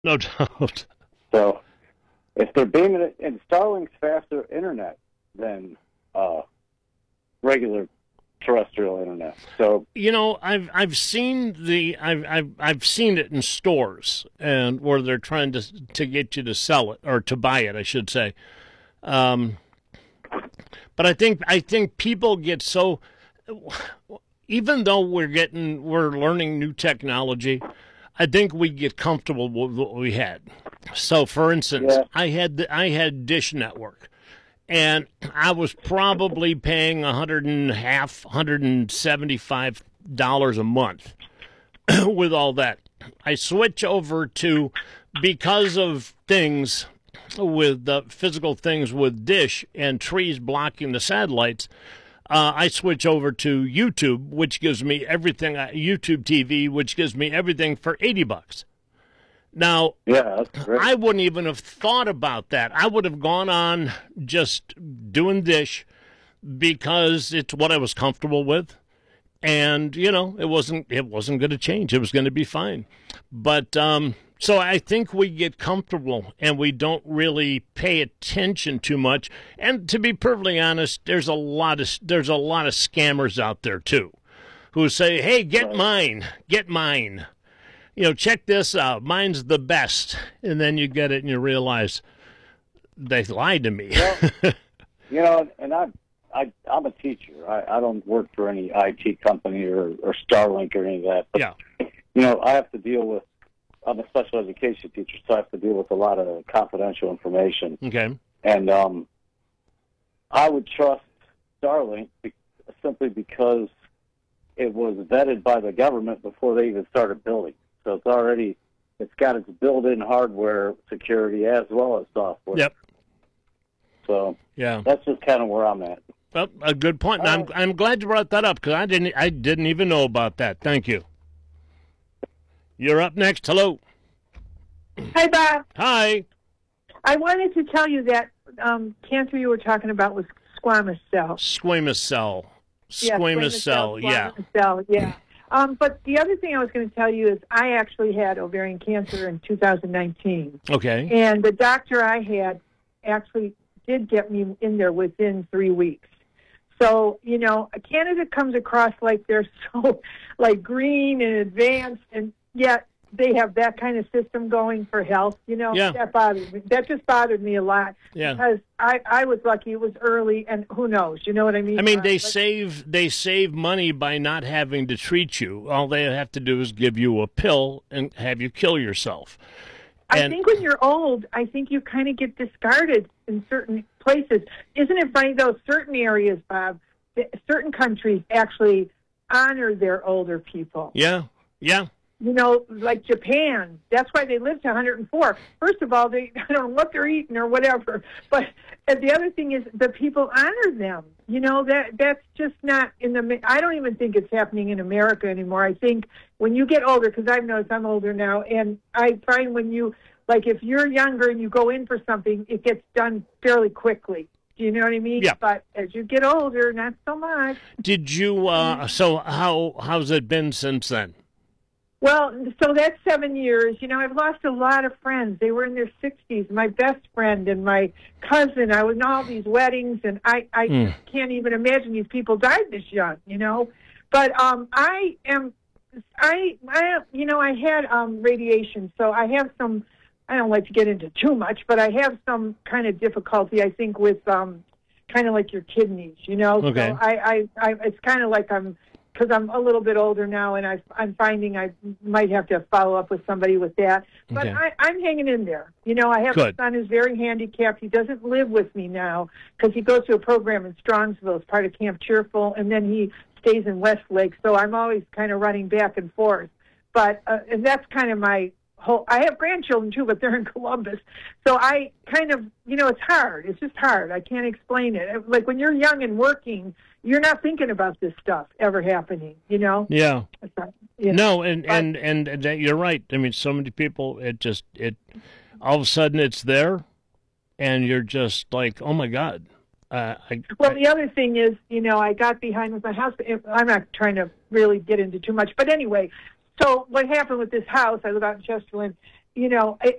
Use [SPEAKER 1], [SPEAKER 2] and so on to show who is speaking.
[SPEAKER 1] No doubt.
[SPEAKER 2] So if they're beaming it, and Starlink's faster internet than regular terrestrial internet. So
[SPEAKER 1] I've seen I've seen it in stores and where they're trying to get you to sell it or to buy it, I should say. Um, but I think people get so, even though we're learning new technology, I think we get comfortable with what we had. So, for instance,
[SPEAKER 2] yeah,
[SPEAKER 1] I had Dish Network, and I was probably paying $175 a month with all that. I switch over to, because of things with the physical things with Dish and trees blocking the satellites. I switch over to YouTube, which gives me everything. YouTube TV, which gives me everything for $80. Now,
[SPEAKER 2] yeah, that's great.
[SPEAKER 1] I wouldn't even have thought about that. I would have gone on just doing Dish because it's what I was comfortable with, and it wasn't going to change. It was going to be fine. But so I think we get comfortable and we don't really pay attention too much. And to be perfectly honest, there's a lot of scammers out there too, who say, "Hey, get mine, get mine." Check this out. Mine's the best. And then you get it and you realize they lied to me.
[SPEAKER 2] Well, and I'm a teacher. I don't work for any IT company or Starlink or any of that. But,
[SPEAKER 1] Yeah.
[SPEAKER 2] I have to deal with. I'm a special education teacher, so I have to deal with a lot of confidential information.
[SPEAKER 1] Okay.
[SPEAKER 2] And I would trust Starlink simply because it was vetted by the government before they even started building. So it's got its built-in hardware security as well as software.
[SPEAKER 1] Yep.
[SPEAKER 2] So
[SPEAKER 1] Yeah.
[SPEAKER 2] that's just kind of where I'm at.
[SPEAKER 1] Well, a good point. And I'm glad you brought that up because I didn't even know about that. Thank you. You're up next. Hello.
[SPEAKER 3] Hi, Bob.
[SPEAKER 1] Hi.
[SPEAKER 3] I wanted to tell you that cancer you were talking about was squamous cell.
[SPEAKER 1] Squamous cell.
[SPEAKER 3] Yeah,
[SPEAKER 1] Squamous cell. Yeah.
[SPEAKER 3] Squamous cell, yeah. But the other thing I was going to tell you is I actually had ovarian cancer in 2019.
[SPEAKER 1] Okay.
[SPEAKER 3] And the doctor I had actually did get me in there within 3 weeks. So, Canada comes across like they're so like green and advanced, and yet they have that kind of system going for health.
[SPEAKER 1] Yeah.
[SPEAKER 3] That bothered me. That just bothered me a lot.
[SPEAKER 1] Yeah.
[SPEAKER 3] Because I was lucky; it was early, and who knows? You know what I mean?
[SPEAKER 1] I mean, they save money by not having to treat you. All they have to do is give you a pill and have you kill yourself.
[SPEAKER 3] I think when you're old, I think you kind of get discarded in certain places. Isn't it funny, though? Certain areas, Bob, certain countries actually honor their older people.
[SPEAKER 1] Yeah, yeah.
[SPEAKER 3] Like Japan. That's why they live to 104. First of all, I don't know what they're eating or whatever. But the other thing is the people honor them. That's just not in the. I don't even think it's happening in America anymore. I think when you get older, because I've noticed I'm older now, and I find when you, like, if you're younger and you go in for something, it gets done fairly quickly. Do you know what I mean?
[SPEAKER 1] Yeah.
[SPEAKER 3] But as you get older, not so much.
[SPEAKER 1] Did you? So how's it been since then?
[SPEAKER 3] Well, so that's 7 years. I've lost a lot of friends. They were in their 60s. My best friend and my cousin. I was in all these weddings, and I can't even imagine these people died this young, But I had radiation, so I have some. I don't like to get into too much, but I have some kind of difficulty, I think, with kind of like your kidneys,
[SPEAKER 1] Okay.
[SPEAKER 3] So I it's kind of like because I'm a little bit older now, and I'm finding I might have to follow up with somebody with that. But
[SPEAKER 1] Okay.
[SPEAKER 3] I'm hanging in there. I have
[SPEAKER 1] Good.
[SPEAKER 3] a son who's very handicapped. He doesn't live with me now because he goes to a program in Strongsville as part of Camp Cheerful, and then he stays in Westlake. So I'm always kind of running back and forth. But and that's kind of my whole. I have grandchildren too, but they're in Columbus. So I kind of, it's hard. It's just hard. I can't explain it. Like when you're young and working, you're not thinking about this stuff ever happening,
[SPEAKER 1] Yeah.
[SPEAKER 3] Yeah.
[SPEAKER 1] No, and that you're right. I mean, so many people, it all of a sudden it's there, and you're just like, oh my God.
[SPEAKER 3] The other thing is, I got behind with my house. I'm not trying to really get into too much, but anyway. So what happened with this house? I live out in Chesterland, you know,